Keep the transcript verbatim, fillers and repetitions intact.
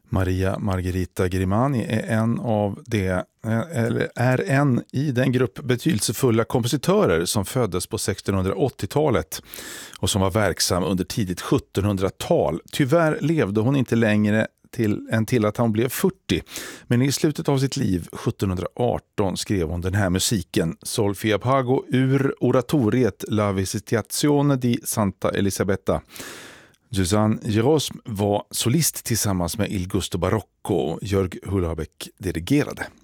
Maria Margherita Grimani är en av det, eller är en i den grupp betydelsefulla kompositörer som föddes på sextonhundraåttiotalet och som var verksam under tidigt sjuttonhundratal. Tyvärr levde hon inte längre till, än till att hon blev fyrtio, men i slutet av sitt liv sjuttonhundraarton skrev hon den här musiken, Solfia Pago, ur oratoriet La Visitazione di Santa Elisabetta. Giuseppe Girosm var solist tillsammans med Il Gusto Barocco och Jörg Hulabeck dirigerade.